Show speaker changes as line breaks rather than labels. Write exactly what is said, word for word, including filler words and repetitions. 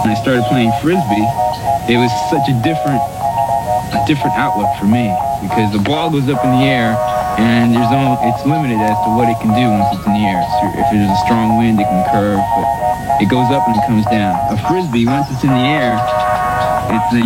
When I started playing Frisbee, it was such a different, a different outlook for me because the ball goes up in the air and there's only, it's limited as to what it can do once it's in the air. So if there's a strong wind, it can curve, but it goes up and it comes down. A Frisbee, once it's in the air, it's a